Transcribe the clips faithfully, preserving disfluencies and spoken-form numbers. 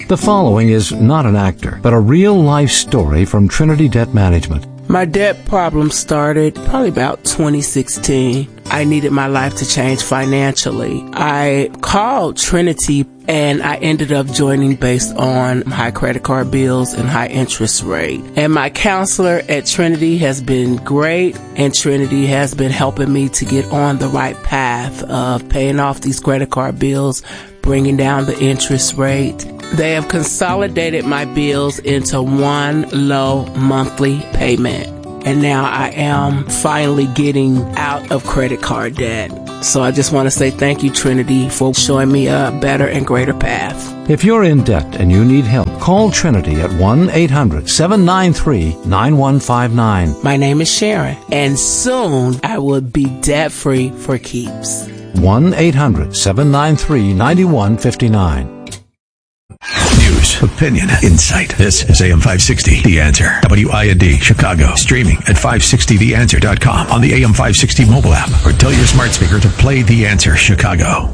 The following is not an actor, but a real-life story from Trinity Debt Management. My debt problem started probably about twenty sixteen. I needed my life to change financially. I called Trinity and I ended up joining based on high credit card bills and high interest rate. And my counselor at Trinity has been great, and Trinity has been helping me to get on the right path of paying off these credit card bills, bringing down the interest rate. They have consolidated my bills into one low monthly payment. And now I am finally getting out of credit card debt. So I just want to say thank you, Trinity, for showing me a better and greater path. If you're in debt and you need help, call Trinity at one eight hundred seven nine three nine one five nine. My name is Sharon, and soon I will be debt-free for keeps. one eight hundred seven nine three nine one five nine. News, opinion, insight. This is A M five sixty, The Answer. W I N D, Chicago. Streaming at five sixty the answer dot com on the A M five sixty mobile app, or tell your smart speaker to play The Answer Chicago.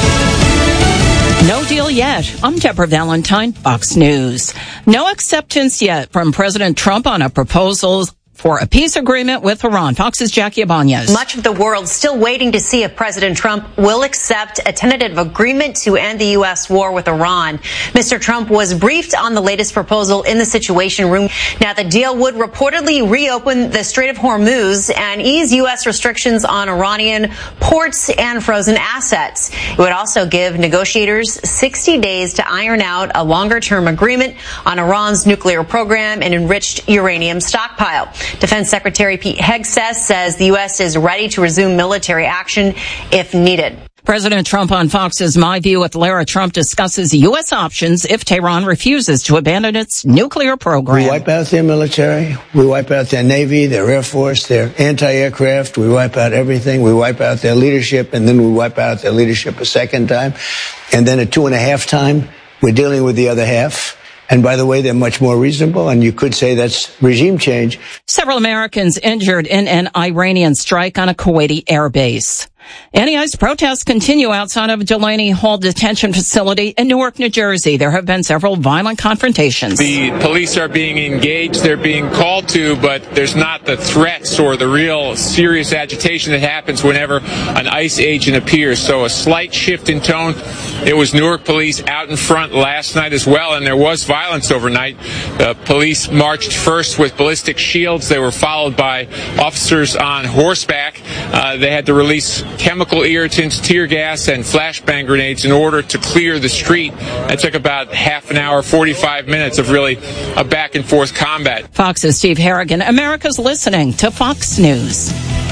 No deal yet. I'm Deborah Valentine, Fox News. No acceptance yet from President Trump on a proposal for a peace agreement with Iran. Fox's Jackie Ibanez. Much of the world still waiting to see if President Trump will accept a tentative agreement to end the U S war with Iran. Mister Trump was briefed on the latest proposal in the Situation Room. Now, the deal would reportedly reopen the Strait of Hormuz and ease U S restrictions on Iranian ports and frozen assets. It would also give negotiators sixty days to iron out a longer-term agreement on Iran's nuclear program and enriched uranium stockpile. Defense Secretary Pete Hegseth says the U S is ready to resume military action if needed. President Trump on Fox's My View with Lara Trump discusses U S options if Tehran refuses to abandon its nuclear program. We wipe out their military. We wipe out their Navy, their Air Force, their anti-aircraft. We wipe out everything. We wipe out their leadership, and then we wipe out their leadership a second time. And then at two and a half time, we're dealing with the other half. And by the way, they're much more reasonable, and you could say that's regime change. Several Americans injured in an Iranian strike on a Kuwaiti airbase. Anti-ICE protests continue outside of Delaney Hall detention facility in Newark, New Jersey. There have been several violent confrontations. The police are being engaged, they're being called to, but there's not the threats or the real serious agitation that happens whenever an ICE agent appears. So a slight shift in tone. It was Newark police out in front last night as well, and there was violence overnight. The police marched first with ballistic shields. They were followed by officers on horseback. Uh, they had to release chemical irritants, tear gas, and flashbang grenades in order to clear the street. That took about half an hour, forty-five minutes of really a back-and-forth combat. Fox's Steve Harrigan. America's listening to Fox News.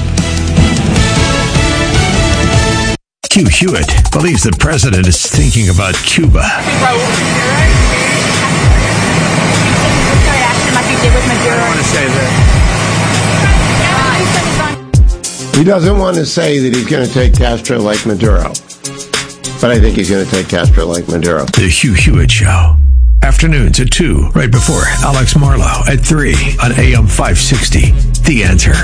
Q Hewitt believes the president is thinking about Cuba. I don't want to say that. He doesn't want to say that he's going to take Castro like Maduro, but I think he's going to take Castro like Maduro. The Hugh Hewitt Show. Afternoons at two, right before Alex Marlowe at three on A M five sixty. The Answer.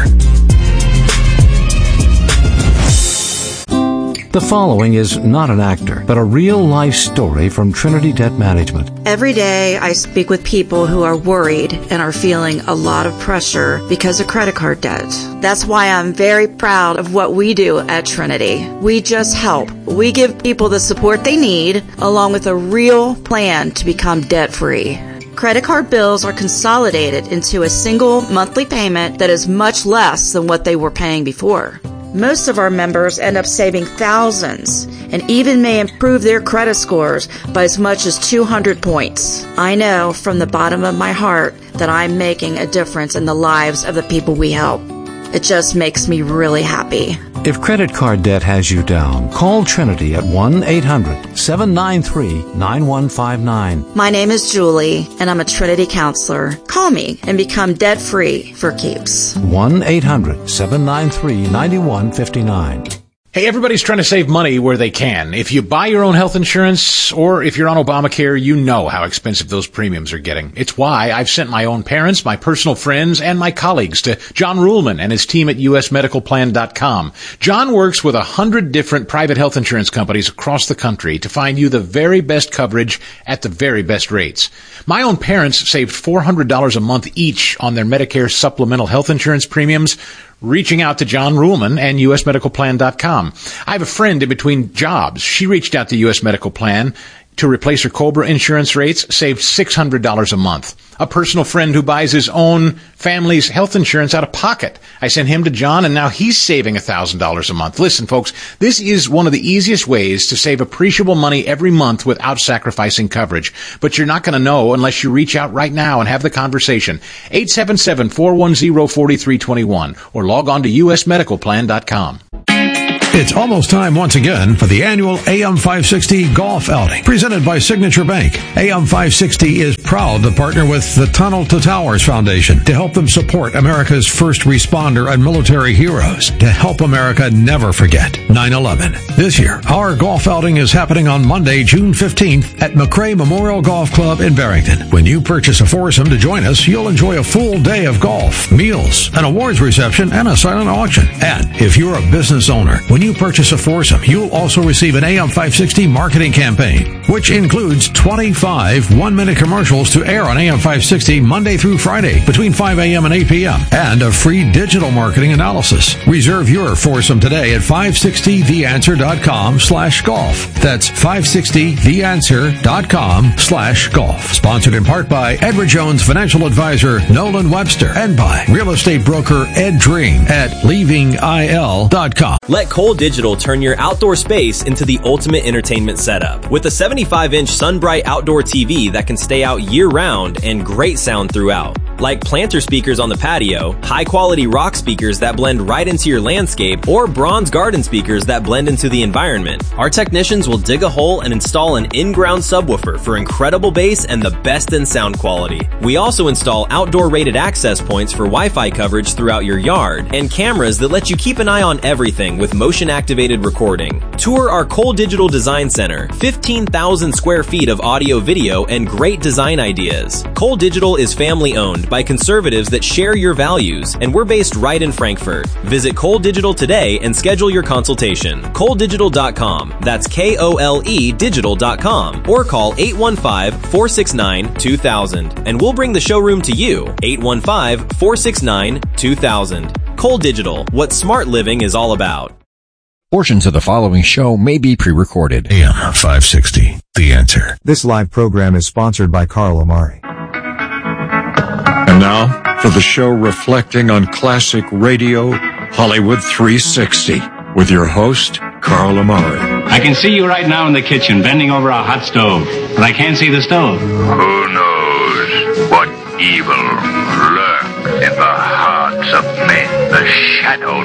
The following is not an actor, but a real-life story from Trinity Debt Management. Every day I speak with people who are worried and are feeling a lot of pressure because of credit card debt. That's why I'm very proud of what we do at Trinity. We just help. We give people the support they need, along with a real plan to become debt-free. Credit card bills are consolidated into a single monthly payment that is much less than what they were paying before. Most of our members end up saving thousands and even may improve their credit scores by as much as two hundred points. I know from the bottom of my heart that I'm making a difference in the lives of the people we help. It just makes me really happy. If credit card debt has you down, call Trinity at one eight hundred seven nine three nine one five nine. My name is Julie, and I'm a Trinity counselor. Call me and become debt-free for keeps. one eight hundred seven nine three nine one five nine. Hey, everybody's trying to save money where they can. If you buy your own health insurance or if you're on Obamacare, you know how expensive those premiums are getting. It's why I've sent my own parents, my personal friends, and my colleagues to John Ruhlman and his team at U S medical plan dot com. John works with a hundred different private health insurance companies across the country to find you the very best coverage at the very best rates. My own parents saved four hundred dollars a month each on their Medicare supplemental health insurance premiums, reaching out to John Ruhlman and U S medical plan dot com. I have a friend in between jobs. She reached out to U S Medical Plan to replace her COBRA insurance rates, saved six hundred dollars a month. A personal friend who buys his own family's health insurance out of pocket. I sent him to John, and now he's saving one thousand dollars a month. Listen, folks, this is one of the easiest ways to save appreciable money every month without sacrificing coverage. But you're not going to know unless you reach out right now and have the conversation. eight seven seven, four one zero, four three two one or log on to U S medical plan dot com. It's almost time once again for the annual A M five sixty Golf Outing, presented by Signature Bank. A M five sixty is proud to partner with the Tunnel to Towers Foundation to help them support America's first responder and military heroes, to help America never forget nine eleven. This year, our golf outing is happening on Monday, June fifteenth at McRae Memorial Golf Club in Barrington. When you purchase a foursome to join us, you'll enjoy a full day of golf, meals, an awards reception, and a silent auction. And if you're a business owner, when you purchase a foursome, you'll also receive an A M five sixty marketing campaign, which includes twenty-five one-minute commercials to air on A M five sixty Monday through Friday between five a.m. and eight p.m. and a free digital marketing analysis. Reserve your foursome today at five sixty the answer dot com slash golf. That's five sixty the answer dot com slash golf. Sponsored in part by Edward Jones Financial Advisor Nolan Webster and by real estate broker Ed Dream at leaving I L dot com. Let Cole Digital turn your outdoor space into the ultimate entertainment setup. With a seventy-five inch SunBright outdoor T V that can stay out year-round and great sound throughout. Like planter speakers on the patio, high-quality rock speakers that blend right into your landscape, or bronze garden speakers that blend into the environment. Our technicians will dig a hole and install an in-ground subwoofer for incredible bass and the best in sound quality. We also install outdoor-rated access points for Wi-Fi coverage throughout your yard, and cameras that let you keep an eye on everything with motion-activated recording. Tour our Cole Digital Design Center, fifteen thousand square feet of audio, video, and great design ideas. Cole Digital is family-owned by conservatives that share your values, and we're based right in Frankfurt. Visit Cole Digital today and schedule your consultation. Cole Digital dot com. That's K O L E digital dot com. Or call eight one five, four six nine, two thousand, and we'll bring the showroom to you. eight one five, four six nine, two thousand. Cole Digital, what smart living is all about. Portions of the following show may be pre-recorded. A M five sixty, The Answer. This live program is sponsored by Carl Amari. And now, for the show reflecting on classic radio, Hollywood three sixty, with your host, Carl Amari. I can see you right now in the kitchen, bending over a hot stove, but I can't see the stove. Who knows what evil lurks in the hearts of men? The shadow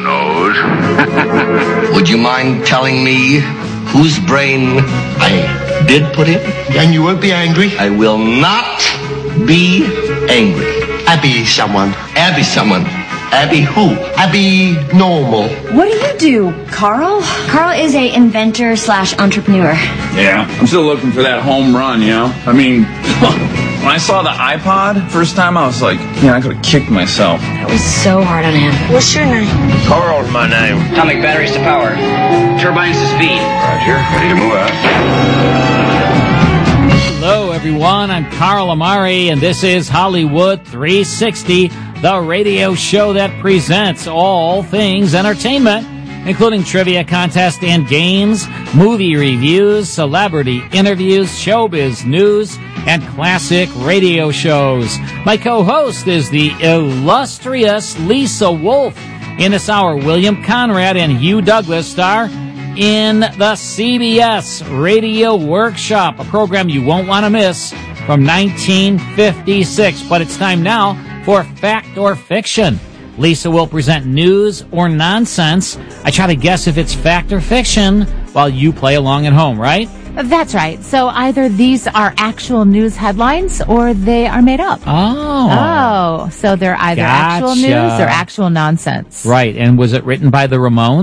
knows. Would you mind telling me whose brain I did put in? And you won't be angry? I will not be angry. Abby someone. Abby someone. Abby who? Abby normal. What do you do, Carl? Carl is a inventor slash entrepreneur. Yeah, I'm still looking for that home run, you know? I mean, when I saw the iPod first time, I was like, yeah, I could have kicked myself. It was so hard on him. What's your name? Carl's my name. Atomic batteries to power. Turbines to speed. Roger, ready to move out. Hello, everyone. I'm Carl Amari, and this is Hollywood three sixty, the radio show that presents all things entertainment, including trivia contests and games, movie reviews, celebrity interviews, showbiz news, and classic radio shows. My co-host is the illustrious Lisa Wolf. In this hour, William Conrad and Hugh Douglas star in the C B S Radio Workshop, a program you won't want to miss from nineteen fifty-six. But it's time now for Fact or Fiction. Lisa will present news or nonsense. I try to guess if it's fact or fiction while you play along at home, right? That's right. So either these are actual news headlines or they are made up. Oh. Oh. So they're either Gotcha. actual news or actual nonsense. Right. And was it written by the Ramones?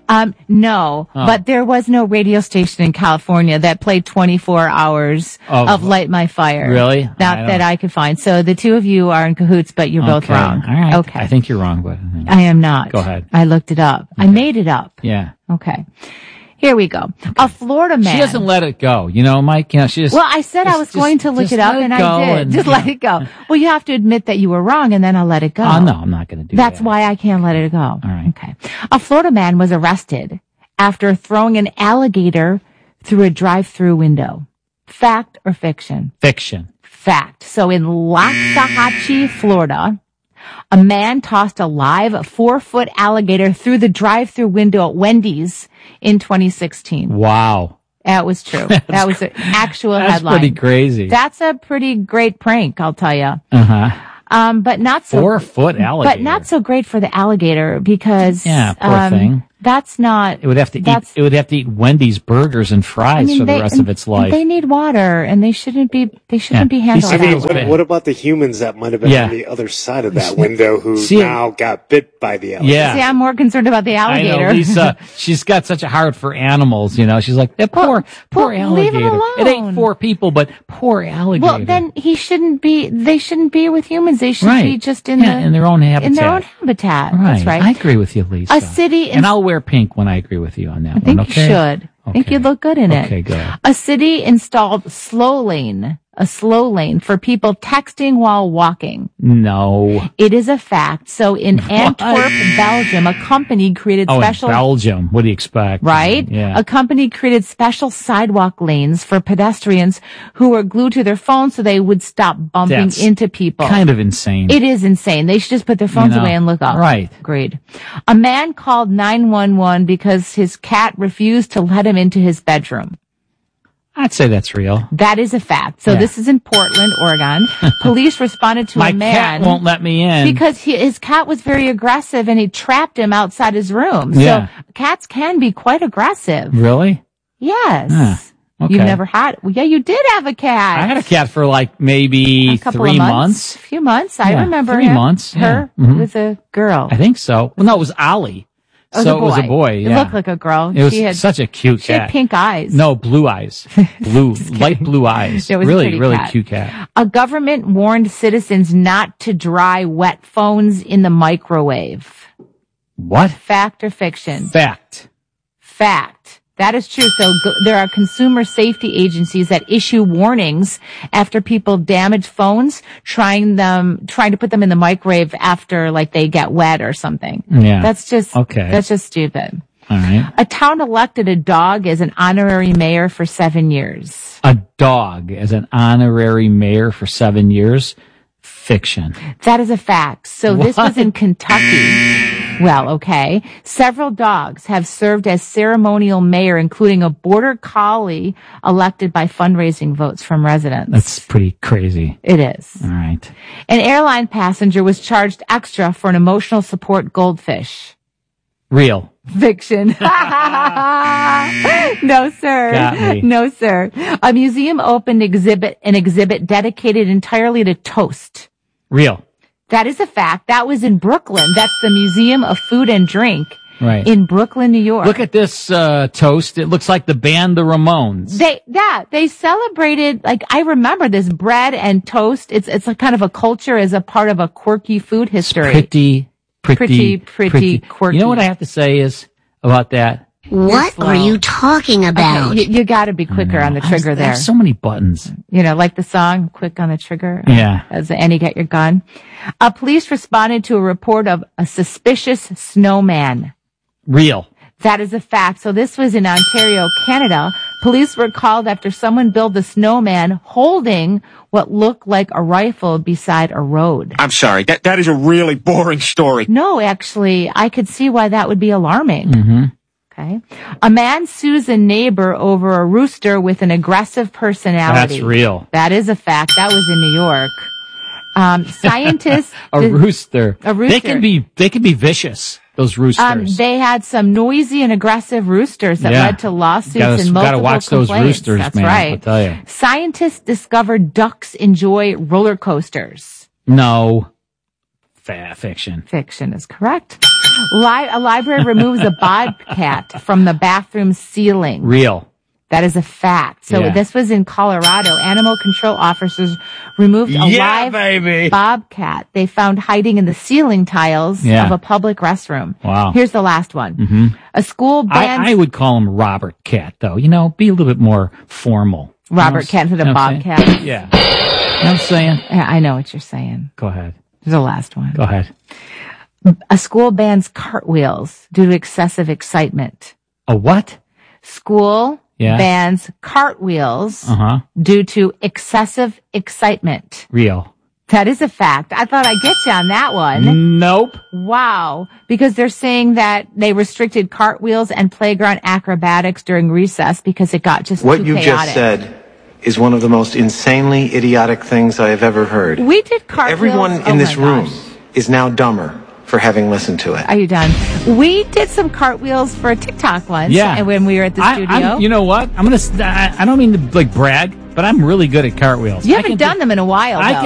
Um, no, Oh. but there was no radio station in California that played twenty-four hours Of- of, Light My Fire. Really? Not I don't- that I could find. So the two of you are in cahoots, but you're both Okay. wrong. All right. Okay. I think you're wrong, but I am not. Go ahead. I looked it up. I made it up. yeah. Okay. Here we go. A Florida man. She doesn't let it go. You know, Mike, you know, she just. Well, I said I just- was just- going to look just it up, let and go I did. and- Just let it go. Well, you have to admit that you were wrong, and then I'll let it go. Oh, no, I'm not going to do That's that. why I can't let it go. All right. Okay. A Florida man was arrested after throwing an alligator through a drive-through window. Fact or fiction? Fiction. Fact. So in Loxahatchee, Florida, a man tossed a live four-foot alligator through the drive-through window at Wendy's in twenty sixteen. Wow. That was true. That was an actual That's headline. pretty crazy. That's a pretty great prank, I'll tell you. Uh huh. Um, but not so Four foot alligator. But not so great for the alligator because Yeah, poor um, thing. That's not. It would have to eat. that's- It would have to eat Wendy's burgers and fries I mean, for the they- rest of its life. They need water, and they shouldn't be. They shouldn't Yeah. be handled. I I mean, that what, way. what about the humans that might have been Yeah. on the other side of that window who See, now got bit by the alligator? Yeah. See, I'm more concerned about the I alligator. know, Lisa, she's got such a heart for animals, you know. She's like, that poor, poor well, leave it alligator. It ate alone. four people, but poor alligator. Well, then he shouldn't be. They shouldn't be with humans. They should Right. be just in Yeah, the in their own habitat. In their own habitat. Right. That's right. I agree with you, Lisa. A city in- and I'll wear pink when I agree with you on that I think one, okay? you should. I think you'd look good in it. Okay, good. A city installed slow lane, a slow lane for people texting while walking. No. It is a fact. So in Antwerp, Belgium, a company created Oh, special in Belgium. What do you expect? Right? Yeah. A company created special sidewalk lanes for pedestrians who were glued to their phones so they would stop bumping That's into people. kind of insane. It is insane. They should just put their phones You know, away and look up. right. Agreed. A man called nine one one because his cat refused to let him into his bedroom. I'd say that's real. That is a fact. So Yeah. this is in Portland, Oregon. Police responded to My a man. cat won't let me in. Because he, his cat was very aggressive and he trapped him outside his room. Yeah. So cats can be quite aggressive. Really? Yes. Huh. Okay. You've never had, well, yeah, you did have a cat. I had a cat for like maybe a couple three of months. months. A few months. I Yeah, remember three him. months, yeah. Her Mhm. with a girl. I think so. Well, no, it was Ollie. Oh, so the it was a boy. boy. It Yeah. looked like a girl. It was She had- such a cute She cat. had pink eyes. No, blue eyes. Blue, light blue eyes. It was a really, pretty really cat. cute cat. A government warned citizens not to dry wet phones in the microwave. What? Fact or fiction? Fact. Fact. That is true. So go, there are consumer safety agencies that issue warnings after people damage phones, trying them, trying to put them in the microwave after like they get wet or something. Yeah. That's just, Okay. that's just stupid. All right. A town elected a dog as an honorary mayor for seven years. A dog as an honorary mayor for seven years. Fiction. That is a fact. So this What? was in Kentucky. Well, okay. Several dogs have served as ceremonial mayor, including a border collie elected by fundraising votes from residents. That's pretty crazy. It is. All right. An airline passenger was charged extra for an emotional support goldfish. Real. Fiction. No, sir. Got me. No, sir. A museum opened exhibit, an exhibit dedicated entirely to toast. Real. That is a fact. That was in Brooklyn. That's the Museum of Food and Drink Right. in Brooklyn, New York. Look at this uh, toast. It looks like the band The Ramones. They, yeah, they celebrated, like, I remember this bread and toast. It's, it's a kind of a culture as a part of a quirky food history. Pretty, pretty, Pretty, pretty quirky. You know what I have to say is about that? What are you talking about? Okay, you, you gotta be quicker on the trigger there. There's so many buttons. You know, like the song, quick on the trigger. Yeah. As the Annie Get Your Gun. Uh, police responded to a report of a suspicious snowman. Real. That is a fact. So this was in Ontario, Canada. Police were called after someone built a snowman holding what looked like a rifle beside a road. I'm sorry. That that is a really boring story. No, actually, I could see why that would be alarming. Mm-hmm. Okay. A man sues a neighbor over a rooster with an aggressive personality. That's real. That is a fact. That was in New York. Um, scientists. A the- rooster. A rooster. They can be, they can be vicious. Those roosters. Um, they had some noisy and aggressive roosters that Yeah. led to lawsuits Gotta- and multiple gotta watch those complaints. roosters, That's man, right. I'll tell you. Scientists discovered ducks enjoy roller coasters. No. Fa- fiction. Fiction is correct. Li- a library removes a bobcat from the bathroom ceiling. Real. That is a fact. So Yeah. this was in Colorado. Animal control officers removed a Yeah, live baby. bobcat they found hiding in the ceiling tiles Yeah. of a public restroom. Wow. Here's the last one. Mm-hmm. A school bans... I, I would call him Robert Cat, though. You know, be a little bit more formal. Robert You know, Cat to the you know what I'm bobcat. saying? Yeah. You know what I'm saying? Yeah, I know what you're saying. Go ahead. Here's the last one. Go ahead. A school bans cartwheels due to excessive excitement. A what? School Yeah. bans cartwheels Uh-huh. due to excessive excitement. Real. That is a fact. I thought I'd get you on that one. Nope. Wow. Because they're saying that they restricted cartwheels and playground acrobatics during recess because it got just What too you chaotic. just said is one of the most insanely idiotic things I have ever heard. We did cartwheels. Everyone in Oh this my room gosh. is now dumber for having listened to it. Are you done? We did some cartwheels for a TikTok once. Yeah. And when we were at the I, studio. I'm- you know what? I'm gonna. st- I, I don't mean to like brag, but I'm really good at cartwheels. You I haven't can done do- them in a while, I though.